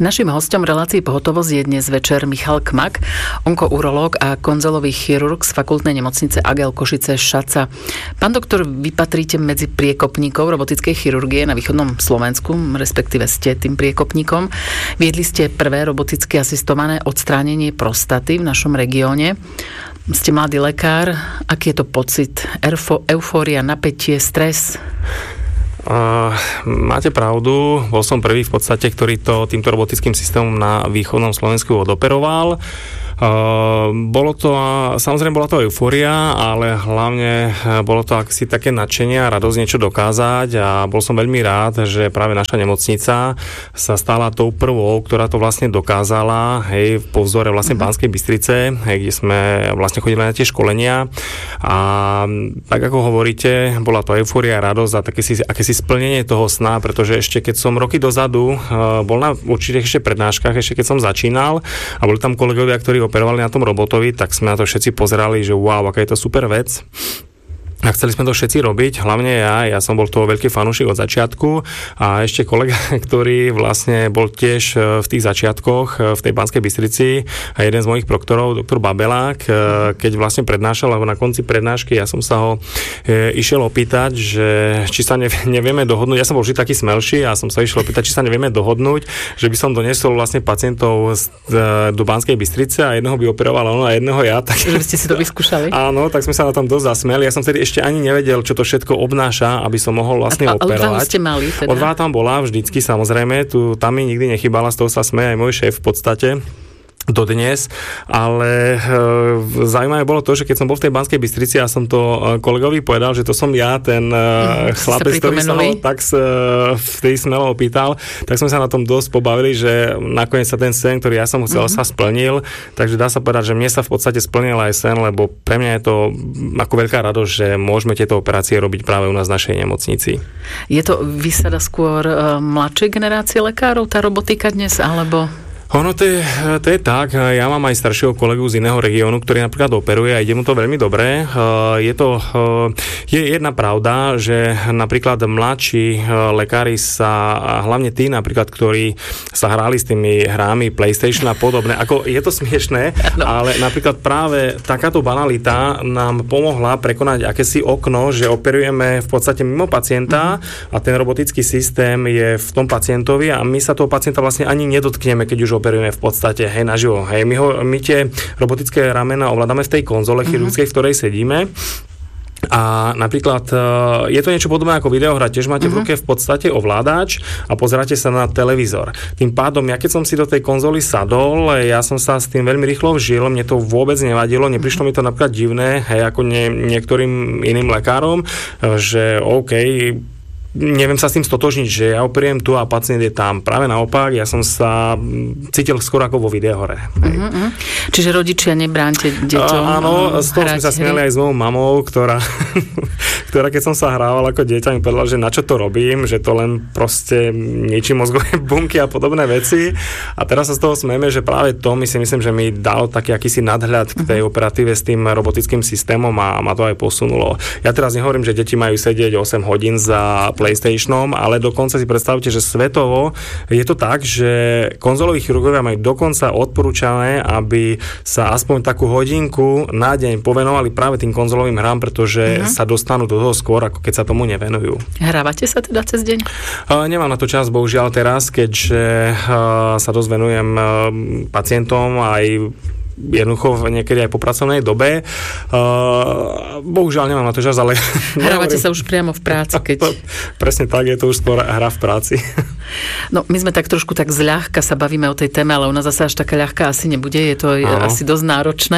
Naším hosťom relácie Pohotovosť je dnes večer Michal Kmak, onkourológ a konzolový chirurg z fakultnej nemocnice AGEL Košice Šaca. Pán doktor, vy patríte medzi priekopníkov robotickej chirurgie na východnom Slovensku, respektíve ste tým priekopníkom. Viedli ste prvé roboticky asistované odstránenie prostaty v našom regióne. Ste mladý lekár. Aký je to pocit? Eufória, napätie, stres? Máte pravdu, bol som prvý v podstate, ktorý to týmto robotickým systémom na východnom Slovensku odoperoval. Samozrejme bola to eufória, ale hlavne bolo to akosi také nadšenie a radosť niečo dokázať a bol som veľmi rád, že práve naša nemocnica sa stala tou prvou, ktorá to vlastne dokázala, po vzore vlastne Banskej Bystrice, kde sme vlastne chodili na tie školenia a tak ako hovoríte, bola to eufória a radosť a akési splnenie toho sna, pretože ešte keď som roky dozadu bol na určitých ešte prednáškach, ešte keď som začínal a boli tam kolegovia, ktorí operovali na tom robotovi, tak sme na to všetci pozerali, že wow, aká je to super vec. A chceli sme to všetci robiť, hlavne ja som bol toho veľký fanúšik od začiatku a ešte kolega, ktorý vlastne bol tiež v tých začiatkoch v tej Banskej Bystrici a jeden z mojich proktorov, doktor Babelák, keď vlastne prednášal, alebo na konci prednášky ja som sa ho išiel opýtať, že či sa nevieme dohodnúť, ja som bol vždy taký smelší a som sa išiel opýtať, či sa nevieme dohodnúť, že by som doniesol vlastne pacientov do Banskej Bystrice a jednoho by operoval on a jedného ja. Tak... Že ste si to vyskúšali? Áno, tak sme sa na tom dosť zasmiali. Ja som vtedy ešte ani nevedel, čo to všetko obnáša, aby som mohol vlastne operovať. Odvahu ste mali teda? Odvaha tam bola vždycky, samozrejme. Tam mi nikdy nechybala, z toho sa smeje aj môj šéf v podstate. Dodnes, ale zaujímavé bolo to, že keď som bol v tej Banskej Bystrici a som to kolegovi povedal, že to som ja, ten chlapec, ktorý sa ho tak vtedy smelo opýtal, tak sme sa na tom dosť pobavili, že nakoniec sa ten sen, ktorý ja som chcel, sa splnil, takže dá sa povedať, že mne sa v podstate splnil aj sen, lebo pre mňa je to ako veľká radosť, že môžeme tieto operácie robiť práve u nás v našej nemocnici. Je to výsada skôr mladšej generácie lekárov, tá robotika dnes, alebo... Ono to je tak, ja mám aj staršieho kolegu z iného regiónu, ktorý napríklad operuje a ide mu to veľmi dobre. Je jedna pravda, že napríklad mladší lekári sa, hlavne tí napríklad, ktorí sa hrali s tými hrami PlayStation a podobné, ako je to smiešné, ale napríklad práve takáto banalita nám pomohla prekonať akési okno, že operujeme v podstate mimo pacienta a ten robotický systém je v tom pacientovi a my sa toho pacienta vlastne ani nedotkneme, keď už operujeme v podstate, naživo. My tie robotické ramena ovládame v tej konzole chirurgickej, v ktorej sedíme. A napríklad je to niečo podobné ako videohra, tiež máte v ruke v podstate ovládač a pozeráte sa na televízor. Tým pádom, ja keď som si do tej konzoly sadol, ja som sa s tým veľmi rýchlo vžil, mne to vôbec nevadilo, neprišlo mi to napríklad divné, ako niektorým iným lekárom, že OK, neviem sa s tým stotožniť, že ja operujem tu a pacient je tam. Práve naopak, ja som sa cítil skoro ako vo videohore. Čiže rodičia, nebránte deťom? Áno, z toho sme sa smiali aj s mojou mamou, ktorá keď som sa hrával ako dieťa, mi povedala, že na čo to robím, že to len proste niečí mozgové bunky a podobné veci. A teraz sa z toho smejeme, že práve to my si myslím, že mi dalo taký akýsi nadhľad k tej operatíve s tým robotickým systémom a ma to aj posunulo. Ja teraz nehovorím, že deti majú sedieť 8 hodín za PlayStationom, ale dokonca si predstavte, že svetovo je to tak, že konzoloví chirurgovia majú dokonca odporúčané, aby sa aspoň takú hodinku na deň povenovali práve tým konzolovým hrám, pretože sa dostanú do toho skôr, ako keď sa tomu nevenujú. Hrávate sa teda cez deň? Nemám na to čas, bohužiaľ teraz, keďže sa dosť venujem pacientom aj jednoducho niekedy aj po pracovnej dobe. Bohužiaľ nemám na to čas, ale... Hrávate sa už priamo v práci, keď... Presne tak, je to už skôr hra v práci. No, my sme tak trošku tak zľahka sa bavíme o tej téme, ale u nás zase až taká ľahká asi nebude, je to asi dosť náročné.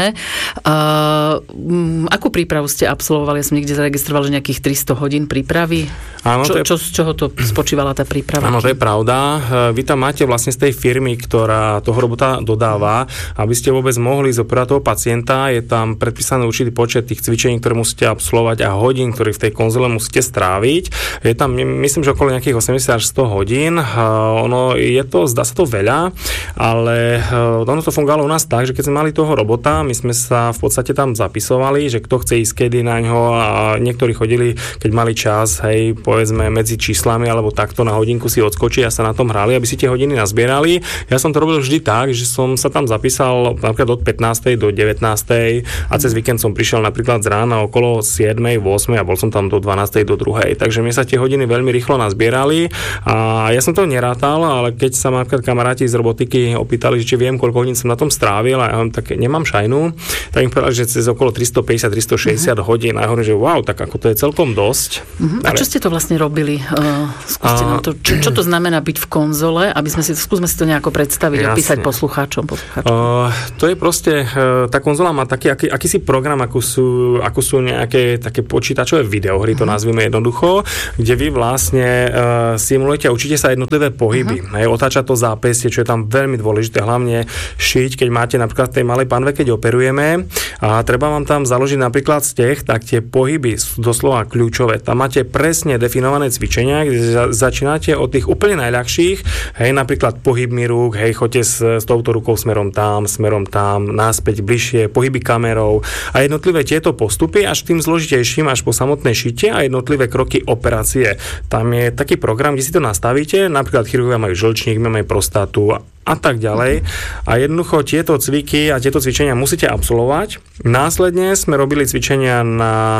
Akú prípravu ste absolvovali? Ja som niekde zaregistroval, že nejakých 300 hodín prípravy. Áno, z čoho to spočívala tá príprava? Áno, to je pravda. Vy tam máte vlastne z tej firmy, ktorá toho robota dodáva, aby ste vôbec mohli zoperať toho pacienta, je tam predpísaný určitý počet tých cvičení, ktoré musíte absolvovať a hodín, ktoré v tej konzole musíte stráviť. Je tam, myslím, že okolo nejakých 80 až 100 hodín. zdá sa to veľa, ale ono to fungovalo u nás tak, že keď sme mali toho robota, my sme sa v podstate tam zapisovali, že kto chce ísť kedy na ňo a niektorí chodili, keď mali čas, hej, povedzme medzi číslami alebo takto na hodinku si odskočiť a sa na tom hrali, aby si tie hodiny nazbierali. Ja som to robil vždy tak, že som sa tam zapísal napríklad od 15. do 19. a cez víkend som prišiel napríklad z rána okolo 7. 8. a bol som tam do 12. do 2. Takže mi sa tie hodiny veľmi rýchlo nazbierali a ja som to nerátal, ale keď sa ma napríklad kamaráti z robotiky opýtali, že či viem, koľko hodín som na tom strávil a ja tak nemám šajnu, tak im povedal, že cez okolo 350-360 hodín a ja hovorím, že wow, tak ako to je celkom dosť. A čo ste to vlastne robili? Skúste nám to, čo to znamená byť v konzole, aby skúsme si to nejako predstaviť, opísať poslucháčom. To je proste, tá konzola má taký akýsi program, ako sú nejaké také počítačové videohry, to nazvime jednoducho, kde vy vlastne simulujete a učíte sa jednotlivé pohyby. Otáča to zápäsie, čo je tam veľmi dôležité, hlavne šiť, keď máte napríklad v tej malej panve, keď operujeme a treba vám tam založiť napríklad steh, tak tie pohyby sú doslova kľúčové. Tam máte presne definované cvičenia, kde začínate od tých úplne najľahších, hej, napríklad pohybmi rúk, hej, choďte s touto rukou smerom tam, náspäť bližšie, pohyby kamerou a jednotlivé tieto postupy až tým zložitejším, až po samotné šitie a jednotlivé kroky operácie. Tam je taký program, kde si to nastavíte, napríklad chirurgovia majú žlčník, my máme prostatu a tak ďalej. A jednoducho tieto cviky a tieto cvičenia musíte absolvovať. Následne sme robili cvičenia na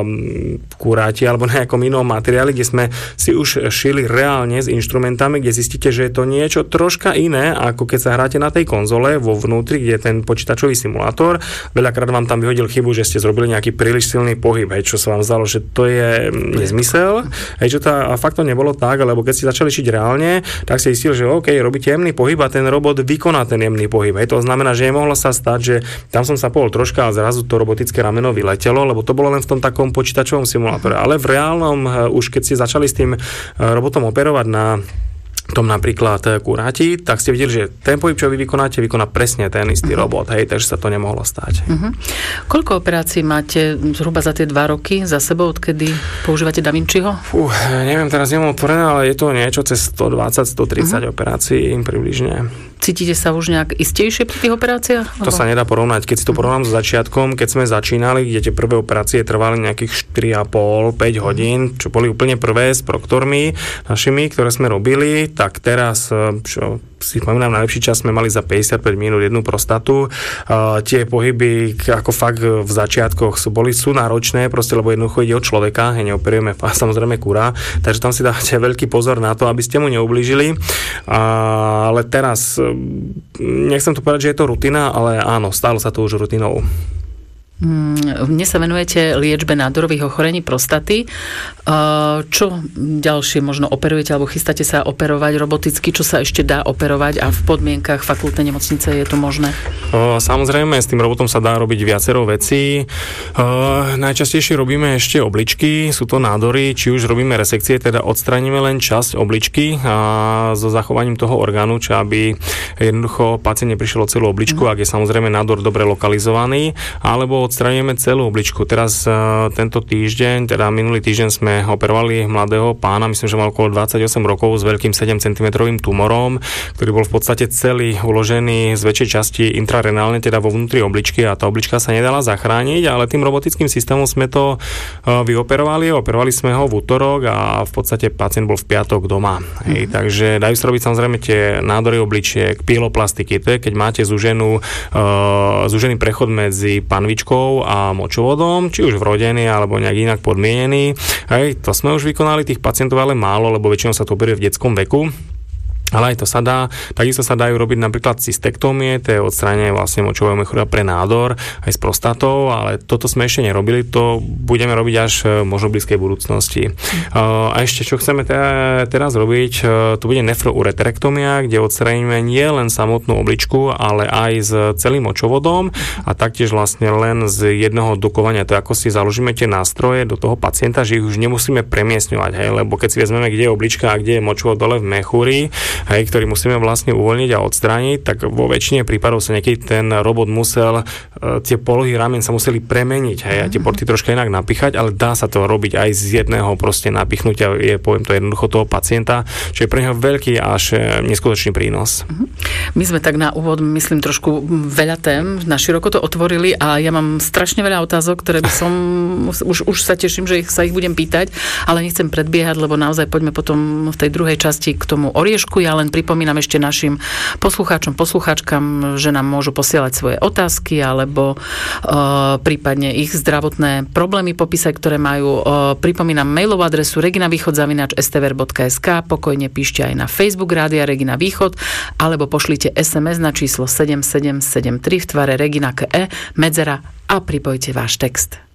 kuráti alebo na nejakom inom materiáli, kde sme si už šili reálne s inštrumentami, kde zistíte, že je to niečo troška iné, ako keď sa hráte na tej konzole vo vnútri, kde je ten počítačový simulátor. Veľakrát vám tam vyhodil chybu, že ste zrobili nejaký príliš silný pohyb, hej, čo sa vám zdalo, že to je nezmysel. Hej, čo a fakt to nebolo tak, lebo keď ste začali šiť reálne, tak ste zistili, že OK, robíte jemný pohyb a ten robot vykoná ten jemný pohyb. Hej. To znamená, že nemohlo sa stať, že tam som sa pohol troška a zrazu to robotické rameno vyletelo, lebo to bolo len v tom takom počítačovom simulátore. Ale v reálnom, už keď ste začali s tým robotom operovať na tom napríklad kuráti, tak ste videli, že ten pohyb, čo vy vykonáte, vykoná presne ten istý robot, hej, takže sa to nemohlo stať. Koľko operácií máte zhruba za tie 2 roky za sebou, odkedy používate Da Vinciho? Neviem, teraz nemám otvorené, ale je to niečo cez 120-130 operácií približne. Cítite sa už nejak istejšie pri tých operáciách? To sa nedá porovnať. Keď si to porovnám so začiatkom, keď sme začínali, kde tie prvé operácie trvali nejakých 4,5-5 hodín, čo boli úplne prvé s proktormi našimi, ktoré sme robili, tak teraz, čo si spomínam, najlepší čas sme mali za 55 minút jednu prostatu. Tie pohyby, ako fakt v začiatkoch sú náročné, proste, lebo jednoducho ide od človeka, neoperujeme samozrejme kura, takže tam si dávate veľký pozor na to, aby ste mu neublížili. Ale teraz, nechcem to povedať, že je to rutina, ale áno, stalo sa to už rutinou. Dnes sa venujete liečbe nádorových ochorení prostaty. Čo ďalšie možno operujete alebo chystáte sa operovať roboticky? Čo sa ešte dá operovať a v podmienkach fakultnej nemocnice je to možné? Samozrejme, s tým robotom sa dá robiť viacero vecí. Najčastejšie robíme ešte obličky, sú to nádory, či už robíme resekcie, teda odstraníme len časť obličky a so zachovaním toho orgánu, čo aby jednoducho pacient neprišiel o celú obličku, ak je samozrejme nádor dobre lokalizovaný, alebo odstraňujeme celú obličku. Teraz tento týždeň, teda minulý týždeň sme operovali mladého pána, myslím, že mal okolo 28 rokov s veľkým 7 cm tumorom, ktorý bol v podstate celý uložený z väčšej časti intrarenálne, teda vo vnútri obličky a tá oblička sa nedala zachrániť, ale tým robotickým systémom sme to vyoperovali. Operovali sme ho v utorok a v podstate pacient bol v piatok doma. Hej, takže dajú sa robiť samozrejme tie nádory obličiek, pieloplastiky, to je keď máte zúžený prechod medzi panvičkou a močovodom, či už vrodený alebo nejak inak podmienený. Hej, to sme už vykonali, tých pacientov ale málo, lebo väčšinou sa to operuje v detskom veku. Ale aj to sa dá, takisto sa dajú robiť napríklad cystektómie, to je odstránenie vlastne močového mechúra pre nádor aj s prostatou, ale toto sme ešte nerobili, to budeme robiť až možno v blízkej budúcnosti. A ešte čo chceme teraz robiť, to bude nefroureterektómia, kde odstránime nie len samotnú obličku, ale aj s celým močovodom a taktiež vlastne len z jednoho dokovania, to ako si založíme tie nástroje do toho pacienta, že ich už nemusíme premiesňovať, hej, lebo keď si vezmeme, kde je oblička a kde je močovod dole v mechúri, ktorý musíme vlastne uvoľniť a odstrániť, tak vo väčšine prípadov sa niekedy ten robot musel, tie polohy ramien sa museli premeniť, a tie porty troška inak napíchať, ale dá sa to robiť aj z jedného proste napichnutia, poviem to jednoducho, toho pacienta, čo je pre neho veľký až neskutočný prínos. My sme tak na úvod, myslím, trošku veľa tém na široko to otvorili a ja mám strašne veľa otázok, ktoré by som už sa teším, že sa ich budem pýtať, ale nechcem predbiehať, lebo naozaj poďme potom v tej druhej časti k tomu oriešku. Ja len pripomínam ešte našim poslucháčom, poslucháčkam, že nám môžu posielať svoje otázky alebo prípadne ich zdravotné problémy popísať, ktoré majú. Pripomínam mailovú adresu reginavýchod@stver.sk, pokojne píšte aj na Facebook Rádia Regina Východ, alebo pošlite SMS na číslo 7773 v tvare Regina KE, medzera a pripojte váš text.